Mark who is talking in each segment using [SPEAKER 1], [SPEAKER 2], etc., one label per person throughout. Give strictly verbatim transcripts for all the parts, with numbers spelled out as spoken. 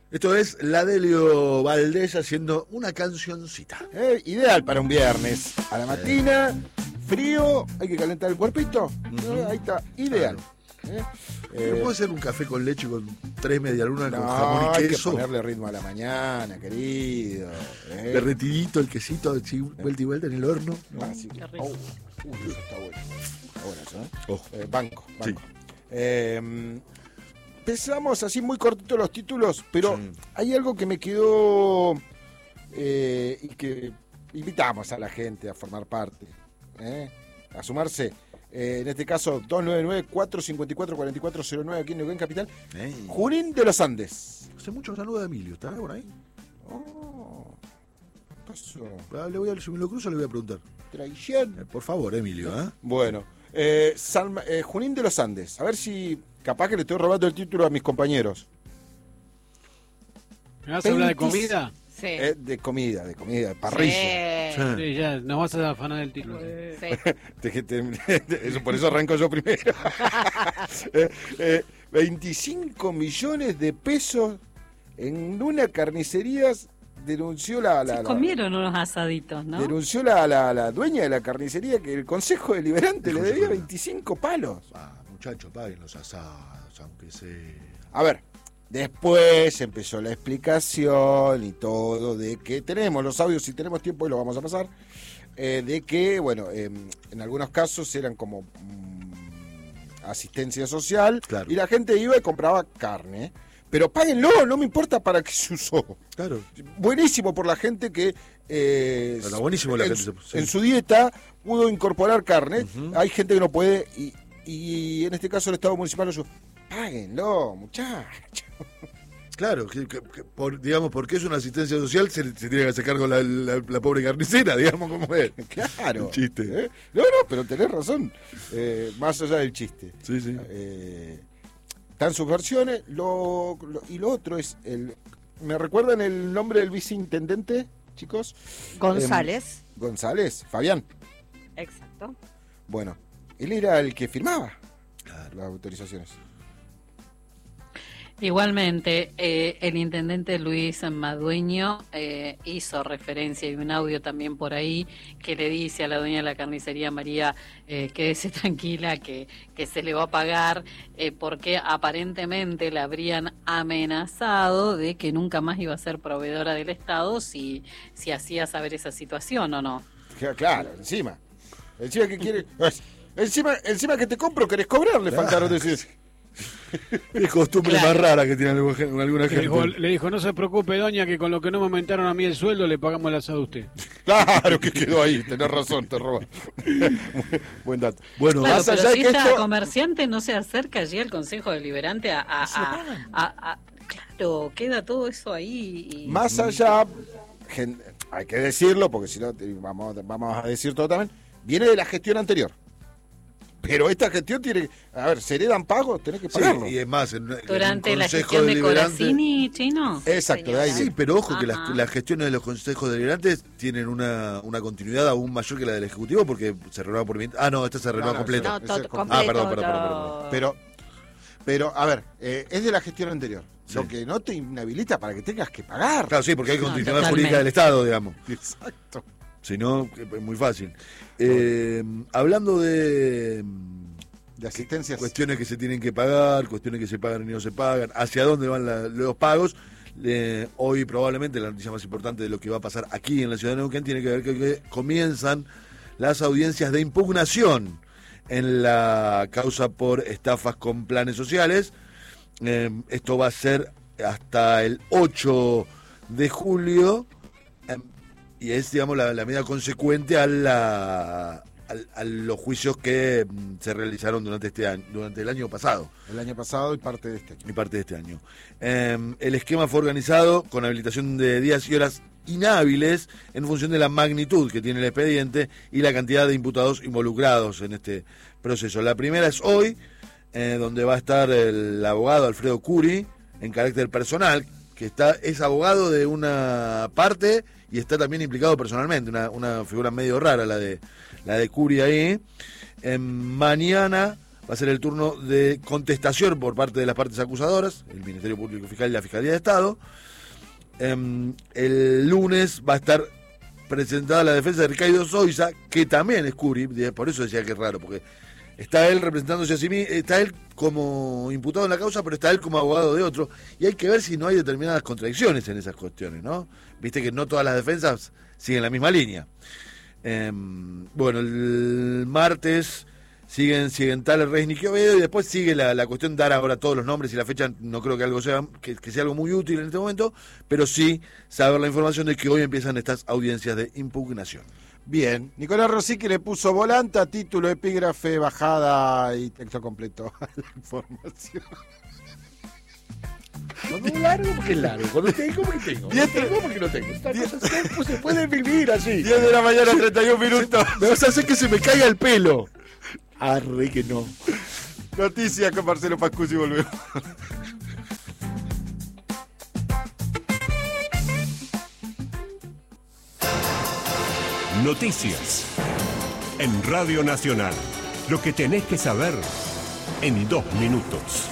[SPEAKER 1] Esto es la Delio Valdés haciendo una cancioncita.
[SPEAKER 2] Eh, ideal para un viernes. A la mañana, frío, hay que calentar el cuerpito.
[SPEAKER 1] Uh-huh.
[SPEAKER 2] Eh, ahí está, ideal.
[SPEAKER 1] Claro.
[SPEAKER 2] Eh,
[SPEAKER 1] ¿Pero
[SPEAKER 2] eh,
[SPEAKER 1] puedo hacer un café con leche con tres medialunas
[SPEAKER 2] no,
[SPEAKER 1] con jamón y
[SPEAKER 2] hay
[SPEAKER 1] queso?
[SPEAKER 2] que ponerle ritmo a la mañana, querido. Eh.
[SPEAKER 1] Derretidito el quesito, así, vuelta y vuelta en el horno.
[SPEAKER 2] Ah, sí.
[SPEAKER 3] Qué rico.
[SPEAKER 2] Oh, uy, eso está bueno. Está bueno eso, ¿eh?
[SPEAKER 1] Ojo.
[SPEAKER 2] Eh, banco, banco.
[SPEAKER 1] Sí.
[SPEAKER 2] Eh, Empezamos así muy cortito los títulos, pero
[SPEAKER 1] Sí.
[SPEAKER 2] hay algo que me quedó eh, y que invitamos a la gente a formar parte, ¿eh? A sumarse. Eh, en este caso, dos nueve nueve, cuatro cinco cuatro, cuatro cuatro cero nueve aquí en Neuquén Capital.
[SPEAKER 1] Ey.
[SPEAKER 2] Junín de los Andes.
[SPEAKER 1] Hace mucho saludo a Emilio, ¿está por ahí?
[SPEAKER 2] Oh, ¿qué pasó?
[SPEAKER 1] Ah, le voy a, si me lo cruzo le voy a preguntar.
[SPEAKER 2] Traición.
[SPEAKER 1] Eh, por favor, Emilio, ¿eh?
[SPEAKER 2] Bueno, eh, San- eh, Junín de los Andes. A ver si capaz que le estoy robando el título a mis compañeros.
[SPEAKER 4] ¿Me vas a hablar de
[SPEAKER 2] veintis
[SPEAKER 4] comida?
[SPEAKER 3] Sí.
[SPEAKER 2] Eh, de comida, de comida, de parrilla.
[SPEAKER 3] Sí.
[SPEAKER 1] Sí.
[SPEAKER 4] Sí, ya, nos vas a afanar el título.
[SPEAKER 3] Sí.
[SPEAKER 2] Te- te- eso, por eso arranco yo primero. Eh, eh, veinticinco millones de pesos en una carnicería denunció la, la,
[SPEAKER 3] Se
[SPEAKER 2] la-
[SPEAKER 3] comieron unos asaditos, ¿no?
[SPEAKER 2] denunció la, la, la dueña de la carnicería que el Consejo Deliberante le
[SPEAKER 1] Consejo
[SPEAKER 2] debía
[SPEAKER 1] Deliberante.
[SPEAKER 2] veinticinco palos.
[SPEAKER 1] Ah, muchachos, paguen los asados, aunque sea.
[SPEAKER 2] A ver, después empezó la explicación y todo de que tenemos los audios, si tenemos tiempo y lo vamos a pasar, eh, de que, bueno, eh, en algunos casos eran como mm, asistencia social,
[SPEAKER 1] Claro.
[SPEAKER 2] y la gente iba y compraba carne. Pero páguenlo, no me importa para qué se usó.
[SPEAKER 1] Claro.
[SPEAKER 2] Buenísimo por la gente que eh,
[SPEAKER 1] Está buenísimo la
[SPEAKER 2] en,
[SPEAKER 1] gente,
[SPEAKER 2] su-
[SPEAKER 1] sí.
[SPEAKER 2] en su dieta pudo incorporar carne.
[SPEAKER 1] Ujú.
[SPEAKER 2] Hay gente que no puede y, y en este caso el Estado Municipal lo ayudó. Páguenlo, muchachos.
[SPEAKER 1] Claro, que, que- que por, digamos, porque es una asistencia social, se, se tiene que hacer cargo la, la, la pobre carnicera, digamos, como es.
[SPEAKER 2] Claro.
[SPEAKER 1] Un chiste.
[SPEAKER 2] ¿Eh? No, no, pero tenés razón. Eh, más allá del chiste.
[SPEAKER 1] Sí, sí.
[SPEAKER 2] Eh, están sus versiones. Lo, lo- y lo otro es el. ¿Me recuerdan el nombre del viceintendente, chicos?
[SPEAKER 3] González.
[SPEAKER 2] Em, González, Fabián.
[SPEAKER 3] Exacto.
[SPEAKER 2] Bueno, él era el que firmaba
[SPEAKER 1] Claro.
[SPEAKER 2] las autorizaciones.
[SPEAKER 3] Igualmente, eh, el intendente Luis Madueño eh, hizo referencia, y un audio también por ahí, que le dice a la dueña de la carnicería, María, eh, quédese tranquila, que, que se le va a pagar, eh, porque aparentemente le habrían amenazado de que nunca más iba a ser proveedora del Estado si, si hacía saber esa situación o no.
[SPEAKER 2] Claro, claro, encima. Encima que quiere. Encima, encima que te compro, querés cobrar, le
[SPEAKER 1] Claro.
[SPEAKER 2] faltaron decir.
[SPEAKER 1] Es costumbre
[SPEAKER 3] Claro.
[SPEAKER 1] más rara que tiene alguna gen- alguna
[SPEAKER 4] Le
[SPEAKER 1] gente.
[SPEAKER 4] dijo, le dijo, no se preocupe, doña, que con lo que no me aumentaron a mí el sueldo, le pagamos el asado a usted.
[SPEAKER 2] Claro que quedó ahí, tenés razón, te roba. Buen dato.
[SPEAKER 1] Bueno,
[SPEAKER 3] Claro,
[SPEAKER 2] más
[SPEAKER 3] pero
[SPEAKER 2] allá de
[SPEAKER 3] si
[SPEAKER 2] que
[SPEAKER 3] esta
[SPEAKER 2] esto.
[SPEAKER 3] comerciante no se acerca allí al Consejo Deliberante a... a-
[SPEAKER 1] Se lo
[SPEAKER 3] a-
[SPEAKER 1] pagan.
[SPEAKER 3] a- a- claro, queda todo eso ahí. Y...
[SPEAKER 2] Más allá, gen- hay que decirlo, porque si no, te- vamos, vamos a decir todo también, viene de la gestión anterior. Pero esta gestión tiene, a ver, se heredan pagos, tenés que
[SPEAKER 1] sí,
[SPEAKER 2] pagarlo.
[SPEAKER 1] y es más, en, en
[SPEAKER 3] Durante
[SPEAKER 1] un
[SPEAKER 3] la
[SPEAKER 1] consejo
[SPEAKER 3] gestión de
[SPEAKER 1] deliberante-
[SPEAKER 3] Corazini, Chino.
[SPEAKER 2] Exacto, de ahí
[SPEAKER 1] Sí,
[SPEAKER 2] viene.
[SPEAKER 1] pero ojo que las,
[SPEAKER 3] Ajá.
[SPEAKER 1] las gestiones de los consejos deliberantes tienen una, una continuidad aún mayor que la del Ejecutivo porque se renueva por... veinte Ah, no, esta se renueva
[SPEAKER 2] no,
[SPEAKER 1] completa.
[SPEAKER 3] No,
[SPEAKER 2] Ese
[SPEAKER 3] todo
[SPEAKER 2] es com-
[SPEAKER 3] completo.
[SPEAKER 1] Ah, perdón, perdón, perdón,
[SPEAKER 3] todo.
[SPEAKER 1] perdón.
[SPEAKER 2] Pero, pero, a ver, eh, es de la gestión anterior.
[SPEAKER 1] Sí.
[SPEAKER 2] Lo que no te inhabilita para que tengas que pagar.
[SPEAKER 1] Claro, sí, porque hay
[SPEAKER 3] No,
[SPEAKER 1] continuidad
[SPEAKER 3] totalmente.
[SPEAKER 1] jurídica del Estado, digamos.
[SPEAKER 2] Exacto.
[SPEAKER 1] Si no, es muy fácil. Eh, hablando de...
[SPEAKER 2] De asistencias.
[SPEAKER 1] Cuestiones que se tienen que pagar, cuestiones que se pagan y no se pagan, hacia dónde van la- los pagos. Eh, hoy probablemente la noticia más importante de lo que va a pasar aquí en la ciudad de Neuquén tiene que ver con que comienzan las audiencias de impugnación en la causa por estafas con planes sociales. Eh, esto va a ser hasta el ocho de julio eh, y es, digamos, la, la medida consecuente a la... A, a los juicios que mm, se realizaron durante este año, durante el año pasado
[SPEAKER 2] El año pasado y parte de este.
[SPEAKER 1] y parte de este año. Eh, el esquema fue organizado con habilitación de días y horas inhábiles en función de la magnitud que tiene el expediente y la cantidad de imputados involucrados en este proceso. La primera es hoy, eh, donde va a estar el abogado Alfredo Curi en carácter personal, que está es abogado de una parte y está también implicado personalmente, una, una figura medio rara la de la de Curi ahí. Eh, mañana va a ser el turno de contestación por parte de las partes acusadoras, el Ministerio Público Fiscal y la Fiscalía de Estado. Eh, el lunes va a estar presentada la defensa de Ricardo Zoisa, que también es Curi, por eso decía que es raro, porque está él representándose a sí mismo, está él como imputado en la causa, pero está él como abogado de otro, y hay que ver si no hay determinadas contradicciones en esas cuestiones, ¿no? Viste que no todas las defensas siguen la misma línea. Eh, bueno, el martes siguen, siguen Thaler, Reis, Niquiovedo, y después sigue la, la cuestión de dar ahora todos los nombres y la fecha. No creo que algo sea que, que sea algo muy útil en este momento, pero sí saber la información de que hoy empiezan estas audiencias de impugnación.
[SPEAKER 2] Bien, Nicolás Rosique le puso volanta, título, epígrafe, bajada y texto completo a la información.
[SPEAKER 1] Cuando es largo, porque es largo. Cuando tengo, porque tengo. No tengo, porque no tengo. Esta cosa se, pues, se puede vivir así.
[SPEAKER 2] diez de la mañana, treinta y un minutos.
[SPEAKER 1] Me vas a hacer que se me caiga el pelo. Arre que no.
[SPEAKER 2] Noticias con Marcelo Pascucci, volvemos.
[SPEAKER 5] Noticias en Radio Nacional. Lo que tenés que saber en dos minutos.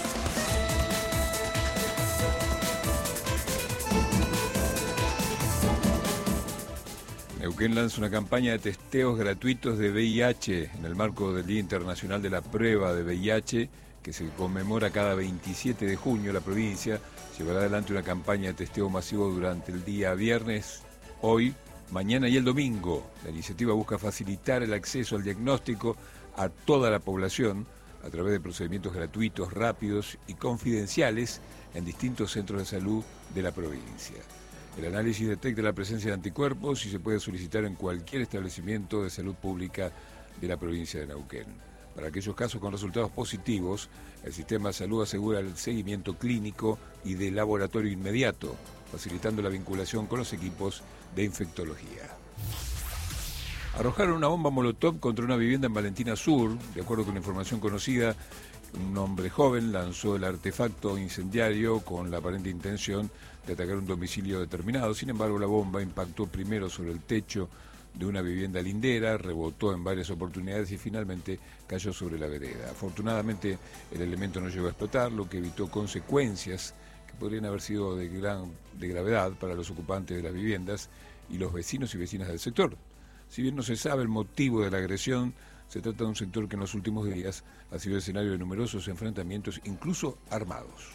[SPEAKER 6] Neuquén lanza una campaña de testeos gratuitos de V I H en el marco del Día Internacional de la Prueba de V I H, que se conmemora cada veintisiete de junio. La provincia llevará adelante una campaña de testeo masivo durante el día viernes, hoy, mañana y el domingo. La iniciativa busca facilitar el acceso al diagnóstico a toda la población a través de procedimientos gratuitos, rápidos y confidenciales en distintos centros de salud de la provincia. El análisis detecta la presencia de anticuerpos y se puede solicitar en cualquier establecimiento de salud pública de la provincia de Neuquén. Para aquellos casos con resultados positivos, el sistema de salud asegura el seguimiento clínico y de laboratorio inmediato, facilitando la vinculación con los equipos de infectología. Arrojaron una bomba molotov contra una vivienda en Valentina Sur. De acuerdo con la información conocida, un hombre joven lanzó el artefacto incendiario con la aparente intención de atacar un domicilio determinado. Sin embargo, la bomba impactó primero sobre el techo de una vivienda lindera, rebotó en varias oportunidades y finalmente cayó sobre la vereda. Afortunadamente, el elemento no llegó a explotar, lo que evitó consecuencias que podrían haber sido de gran de gravedad para los ocupantes de las viviendas y los vecinos y vecinas del sector. Si bien no se sabe el motivo de la agresión, se trata de un sector que en los últimos días ha sido escenario de numerosos enfrentamientos, incluso armados.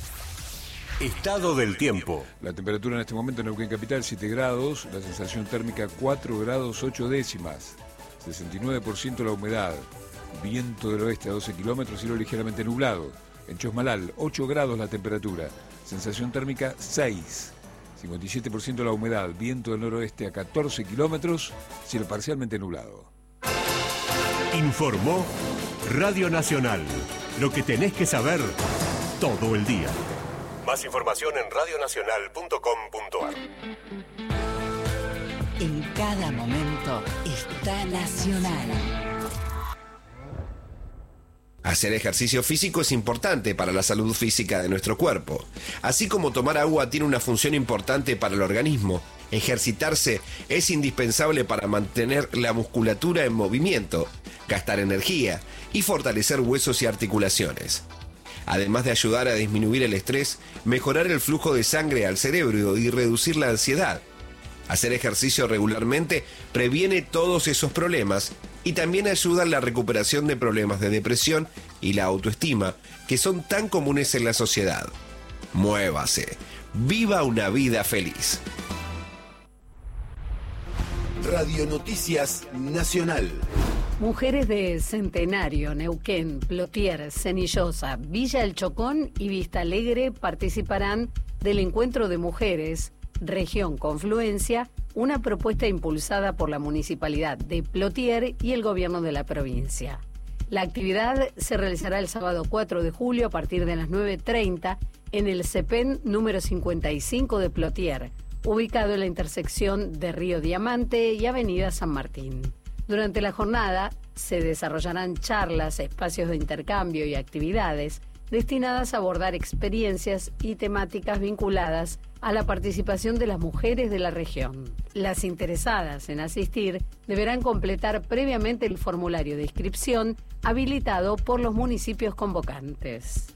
[SPEAKER 5] Estado del tiempo.
[SPEAKER 6] La temperatura en este momento en Neuquén Capital, siete grados, la sensación térmica cuatro grados ocho décimas, sesenta y nueve por ciento la humedad, viento del oeste a doce kilómetros, cielo ligeramente nublado. En Chosmalal, ocho grados la temperatura, sensación térmica seis, cincuenta y siete por ciento la humedad, viento del noroeste a catorce kilómetros, cielo parcialmente nublado.
[SPEAKER 5] Informó Radio Nacional. Lo que tenés que saber todo el día. Más información en radio nacional punto com punto a r.
[SPEAKER 7] En cada momento está Nacional.
[SPEAKER 8] Hacer ejercicio físico es importante para la salud física de nuestro cuerpo. Así como tomar agua tiene una función importante para el organismo, ejercitarse es indispensable para mantener la musculatura en movimiento, gastar energía y fortalecer huesos y articulaciones. Además de ayudar a disminuir el estrés, mejorar el flujo de sangre al cerebro y reducir la ansiedad. Hacer ejercicio regularmente previene todos esos problemas y también ayuda en la recuperación de problemas de depresión y la autoestima que son tan comunes en la sociedad. Muévase. Viva una vida feliz.
[SPEAKER 5] Radio Noticias Nacional.
[SPEAKER 3] Mujeres de Centenario, Neuquén, Plotier, Cenillosa, Villa El Chocón y Vista Alegre participarán del Encuentro de Mujeres, Región Confluencia, una propuesta impulsada por la Municipalidad de Plotier y el Gobierno de la provincia. La actividad se realizará el sábado cuatro de julio a partir de las nueve treinta en el CEPEN número cincuenta y cinco de Plotier, ubicado en la intersección de Río Diamante y Avenida San Martín. Durante la jornada se desarrollarán charlas, espacios de intercambio y actividades
[SPEAKER 9] destinadas a abordar experiencias y temáticas vinculadas a la participación de las mujeres de la región. Las interesadas en asistir deberán completar previamente el formulario de inscripción habilitado por los municipios convocantes.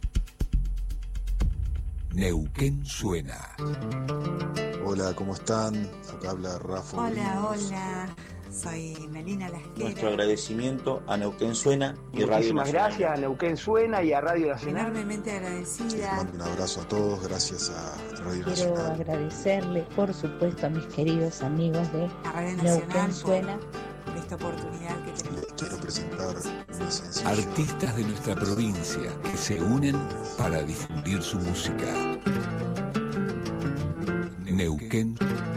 [SPEAKER 6] Neuquén suena.
[SPEAKER 10] Hola, ¿cómo están? Acá habla Rafa.
[SPEAKER 11] Hola,
[SPEAKER 10] Murillos.
[SPEAKER 11] hola. Soy Melina Lasquera.
[SPEAKER 12] Nuestro agradecimiento a Neuquén Suena y Radio
[SPEAKER 13] Muchísimas
[SPEAKER 12] Nacional.
[SPEAKER 13] gracias a Neuquén Suena y a Radio Nacional.
[SPEAKER 11] Enormemente agradecida.
[SPEAKER 10] Les mando un abrazo a todos, gracias a Radio
[SPEAKER 14] Quiero
[SPEAKER 10] Nacional.
[SPEAKER 14] agradecerle, por supuesto, a mis queridos amigos de
[SPEAKER 11] A Radio
[SPEAKER 14] Neuquén
[SPEAKER 11] Nacional
[SPEAKER 14] Suena.
[SPEAKER 11] por esta oportunidad que tenemos.
[SPEAKER 10] Quiero presentar mi sencillo.
[SPEAKER 6] Artistas de nuestra provincia que se unen para difundir su música. Neuquén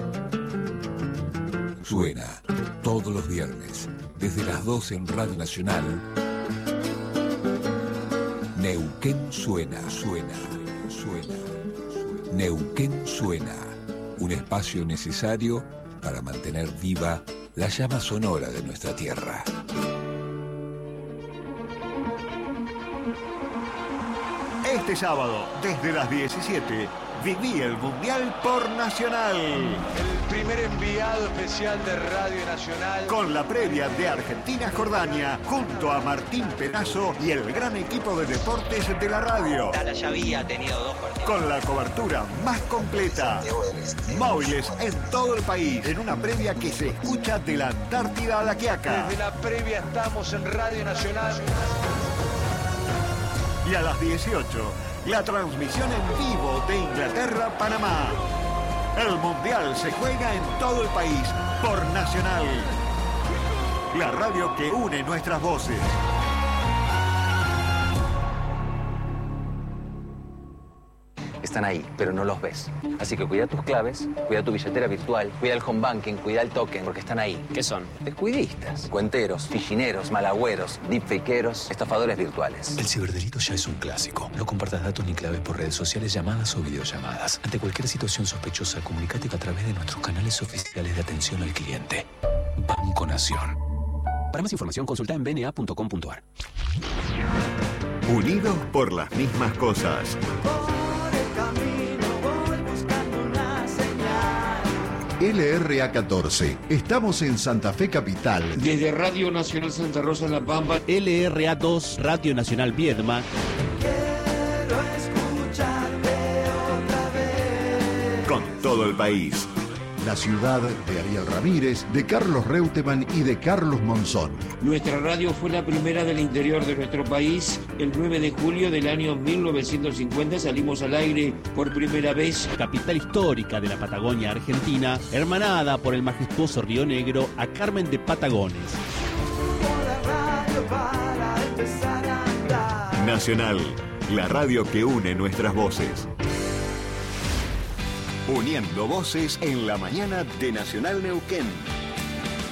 [SPEAKER 6] suena todos los viernes, desde las doce en Radio Nacional. Neuquén suena, suena, suena. Neuquén suena, un espacio necesario para mantener viva la llama sonora de nuestra tierra.
[SPEAKER 15] Este sábado, desde las diecisiete, viví el Mundial por Nacional.
[SPEAKER 16] El primer enviado especial de Radio Nacional.
[SPEAKER 15] Con la previa de Argentina-Jordania, junto a Martín Penazo y el gran equipo de deportes de la radio.
[SPEAKER 17] Tala ya había tenido dos partidos.
[SPEAKER 15] Con la cobertura más completa. Móviles en todo el país, en una previa que se escucha de la Antártida a la Quiaca.
[SPEAKER 16] Desde la previa estamos en Radio Nacional.
[SPEAKER 15] Y a las dieciocho, la transmisión en vivo de Inglaterra-Panamá. El Mundial se juega en todo el país por Nacional. La radio que une nuestras voces.
[SPEAKER 18] Están ahí, pero no los ves. Así que cuida tus claves, cuida tu billetera virtual, cuida el home banking, cuida el token, porque están ahí. ¿Qué son? Descuidistas, cuenteros, fichineros, malagüeros, deepfakeros, estafadores virtuales.
[SPEAKER 19] El ciberdelito ya es un clásico. No compartas datos ni claves por redes sociales, llamadas o videollamadas. Ante cualquier situación sospechosa, comunícate a través de nuestros canales oficiales de atención al cliente. Banco Nación. Para más información, consulta en b n a punto com punto a r.
[SPEAKER 15] Unidos por las mismas cosas.
[SPEAKER 20] L R A catorce. Estamos en Santa Fe Capital.
[SPEAKER 21] Desde Radio Nacional Santa Rosa La Pampa.
[SPEAKER 22] L R A dos, Radio Nacional Viedma.
[SPEAKER 23] Quiero escucharte otra vez.
[SPEAKER 15] Con todo el país.
[SPEAKER 20] La ciudad de Ariel Ramírez, de Carlos Reutemann y de Carlos Monzón.
[SPEAKER 21] Nuestra radio fue la primera del interior de nuestro país. El nueve de julio del año mil novecientos cincuenta salimos al aire por primera vez.
[SPEAKER 22] Capital histórica de la Patagonia Argentina, hermanada por el majestuoso Río Negro a Carmen de Patagones.
[SPEAKER 15] Nacional, la radio que une nuestras voces. Uniendo voces en la mañana de Nacional Neuquén.